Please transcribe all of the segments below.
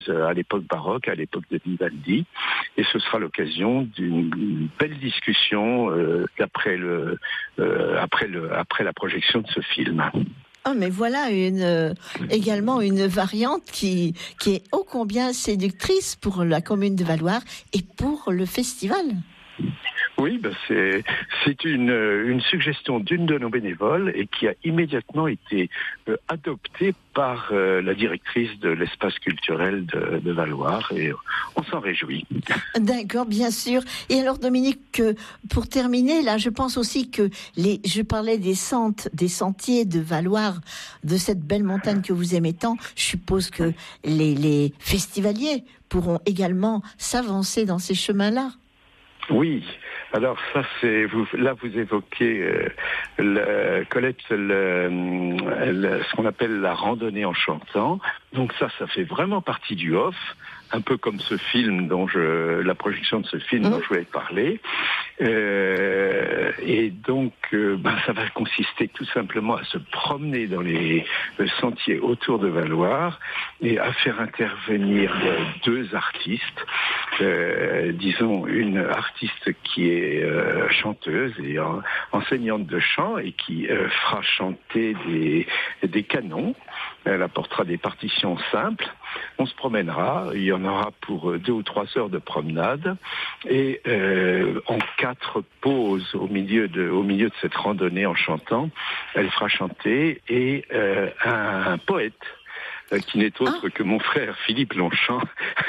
à l'époque baroque, à l'époque de Vivaldi, et ce sera l'occasion d'une belle discussion après la projection de ce film. Oh, mais voilà également une variante qui est ô combien séductrice pour la commune de Valloires et pour le festival. Oui, c'est une suggestion d'une de nos bénévoles et qui a immédiatement été adoptée par la directrice de l'espace culturel de Valloires, et on s'en réjouit. D'accord, bien sûr. Et alors Dominique, pour terminer, là, je pense aussi que je parlais des sentiers de Valloires, de cette belle montagne que vous aimez tant. Je suppose que les festivaliers pourront également s'avancer dans ces chemins-là. Oui, alors ça vous évoquez Colette, ce qu'on appelle la randonnée en chantant. Donc ça fait vraiment partie du off, un peu comme ce film la projection de ce film dont je voulais parler. Et donc ça va consister tout simplement à se promener dans les sentiers autour de Valloires et à faire intervenir deux artistes. Disons une artiste qui est chanteuse et enseignante de chant et qui fera chanter des canons. Elle apportera des partitions simples. On se promènera. Il y en aura pour 2 ou 3 heures de promenade et en 4 pauses au milieu de cette randonnée en chantant, elle fera chanter et un poète qui n'est autre que mon frère Philippe Longchamp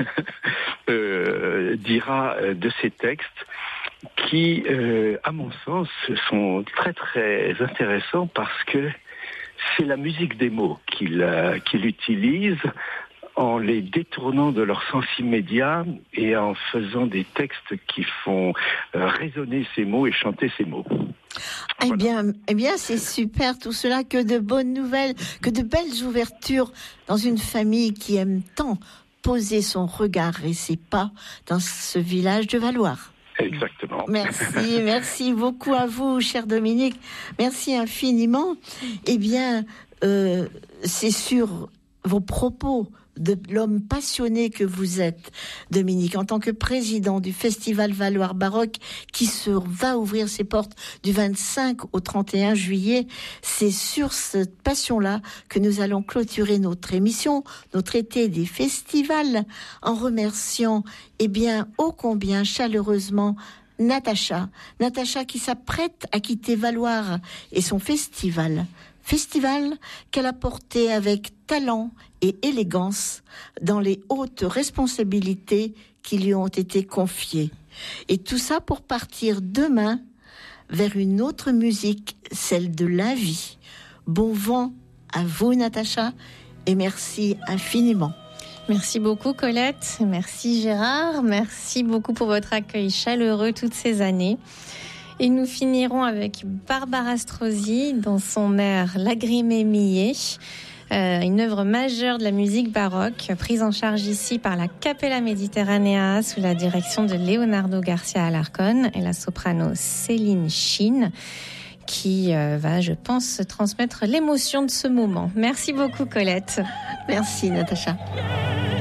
dira de ses textes qui, à mon sens, sont très très intéressants parce que c'est la musique des mots qu'il utilise en les détournant de leur sens immédiat et en faisant des textes qui font résonner ces mots et chanter ces mots. Voilà. Eh bien, c'est super tout cela, que de bonnes nouvelles, que de belles ouvertures dans une famille qui aime tant poser son regard et ses pas dans ce village de Valloires. Exactement. Merci beaucoup à vous, cher Dominique. Merci infiniment. Eh bien, c'est sur vos propos de l'homme passionné que vous êtes, Dominique, en tant que président du Festival Valloires Baroque qui va ouvrir ses portes du 25 au 31 juillet. C'est sur cette passion-là que nous allons clôturer notre émission, notre été des festivals, en remerciant, ô combien chaleureusement, Natacha qui s'apprête à quitter Valloires et son festival qu'elle a porté avec talent et élégance dans les hautes responsabilités qui lui ont été confiées. Et tout ça pour partir demain vers une autre musique, celle de la vie. Bon vent à vous, Natacha, et merci infiniment. Merci beaucoup, Colette. Merci, Gérard. Merci beaucoup pour votre accueil chaleureux toutes ces années. Et nous finirons avec Barbara Strozzi dans son air Lagrimé mie, une œuvre majeure de la musique baroque, prise en charge ici par la Capella Mediterranea sous la direction de Leonardo Garcia Alarcón et la soprano Céline Chine, qui va, je pense, transmettre l'émotion de ce moment. Merci beaucoup, Colette. Merci, Natacha.